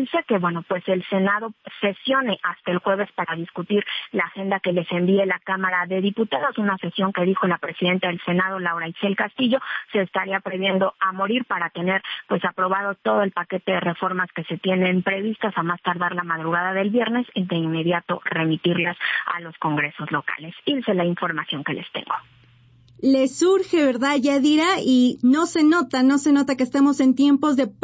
Ilse que, pues el Senado sesione hasta el jueves para discutir la agenda que les envíe la Cámara de Diputados, una sesión que dijo la presidenta del Senado, Laura Itzel Castillo, se estaría previendo a morir para tener aprobado todo el paquete de reformas que se tienen previstas a más tardar la madrugada del viernes y de inmediato remitirlas a los congresos locales. Ilse, la información que les tengo. Le surge, ¿verdad, Yadira? Y no se nota que estamos en tiempos de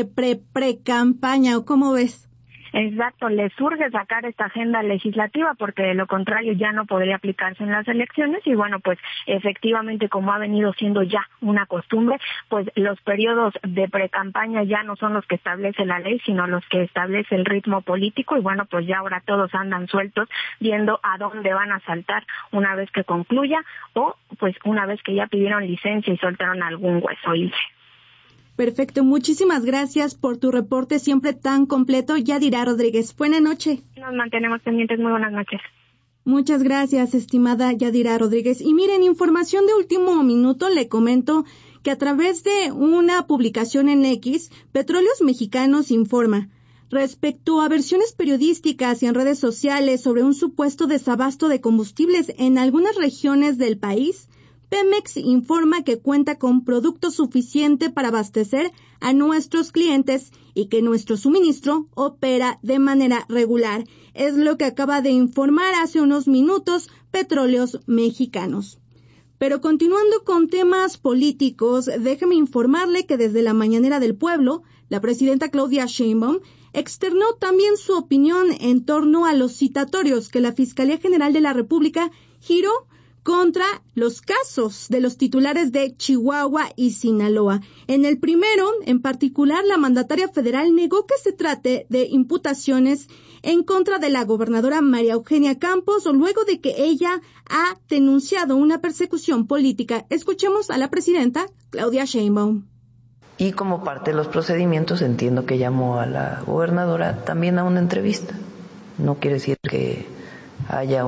pre-campaña, ¿o cómo ves? Exacto, le surge sacar esta agenda legislativa porque de lo contrario ya no podría aplicarse en las elecciones y efectivamente como ha venido siendo ya una costumbre, los periodos de precampaña ya no son los que establece la ley, sino los que establece el ritmo político y ya ahora todos andan sueltos viendo a dónde van a saltar una vez que concluya o una vez que ya pidieron licencia y soltaron algún hueso, Ilse. Perfecto, muchísimas gracias por tu reporte siempre tan completo, Yadira Rodríguez. Buenas noches. Nos mantenemos pendientes, muy buenas noches. Muchas gracias, estimada Yadira Rodríguez. Y miren, información de último minuto, le comento que a través de una publicación en X, Petróleos Mexicanos informa, respecto a versiones periodísticas y en redes sociales sobre un supuesto desabasto de combustibles en algunas regiones del país, Pemex informa que cuenta con producto suficiente para abastecer a nuestros clientes y que nuestro suministro opera de manera regular. Es lo que acaba de informar hace unos minutos Petróleos Mexicanos. Pero continuando con temas políticos, déjeme informarle que desde la Mañanera del Pueblo, la presidenta Claudia Sheinbaum externó también su opinión en torno a los citatorios que la Fiscalía General de la República giró contra los casos de los titulares de Chihuahua y Sinaloa. En el primero, en particular, la mandataria federal negó que se trate de imputaciones en contra de la gobernadora María Eugenia Campos, luego de que ella ha denunciado una persecución política. Escuchemos a la presidenta Claudia Sheinbaum. Y como parte de los procedimientos, entiendo que llamó a la gobernadora también a una entrevista. No quiere decir que haya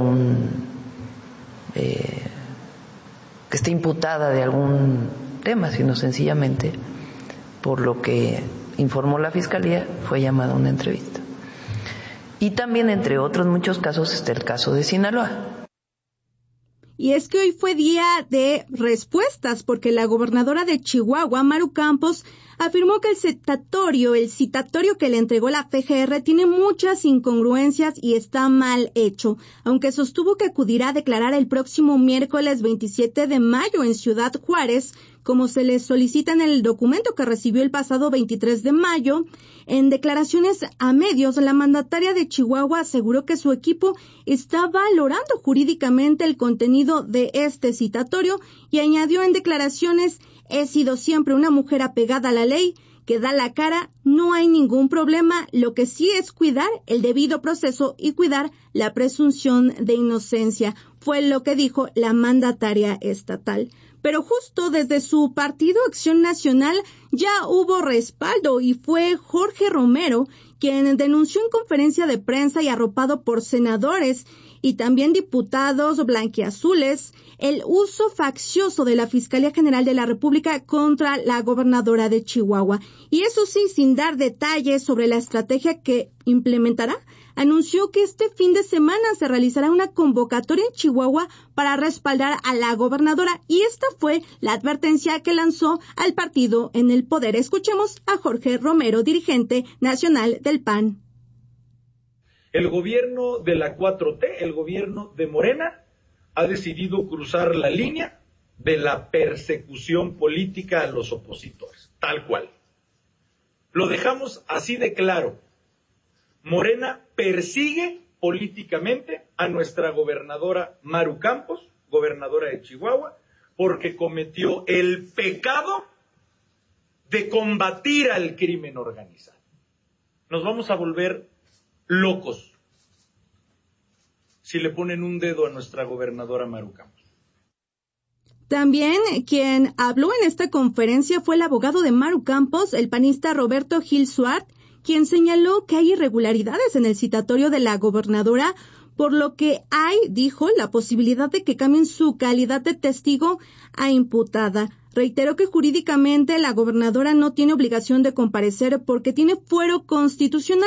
que esté imputada de algún tema, sino sencillamente, por lo que informó la Fiscalía, fue llamada a una entrevista. Y también, entre otros muchos casos, está el caso de Sinaloa. Y es que hoy fue día de respuestas, porque la gobernadora de Chihuahua, Maru Campos, afirmó que el citatorio que le entregó la FGR tiene muchas incongruencias y está mal hecho, aunque sostuvo que acudirá a declarar el próximo miércoles 27 de mayo en Ciudad Juárez, como se le solicita en el documento que recibió el pasado 23 de mayo. En declaraciones a medios, la mandataria de Chihuahua aseguró que su equipo está valorando jurídicamente el contenido de este citatorio y añadió en declaraciones: he sido siempre una mujer apegada a la ley, que da la cara, no hay ningún problema, lo que sí es cuidar el debido proceso y cuidar la presunción de inocencia, fue lo que dijo la mandataria estatal. Pero justo desde su partido Acción Nacional ya hubo respaldo y fue Jorge Romero quien denunció en conferencia de prensa y arropado por senadores y también diputados blanquiazules el uso faccioso de la Fiscalía General de la República contra la gobernadora de Chihuahua. Y eso sí, sin dar detalles sobre la estrategia que implementará, anunció que este fin de semana se realizará una convocatoria en Chihuahua para respaldar a la gobernadora, y esta fue la advertencia que lanzó al partido en el poder. Escuchemos a Jorge Romero, dirigente nacional del PAN. El gobierno de la 4T, el gobierno de Morena, ha decidido cruzar la línea de la persecución política a los opositores, tal cual. Lo dejamos así de claro. Morena persigue políticamente a nuestra gobernadora Maru Campos, gobernadora de Chihuahua, porque cometió el pecado de combatir al crimen organizado. Nos vamos a volver locos si le ponen un dedo a nuestra gobernadora Maru Campos. También quien habló en esta conferencia fue el abogado de Maru Campos, el panista Roberto Gil Suart, quien señaló que hay irregularidades en el citatorio de la gobernadora, por lo que hay, dijo, la posibilidad de que cambien su calidad de testigo a imputada. Reiteró que jurídicamente la gobernadora no tiene obligación de comparecer porque tiene fuero constitucional.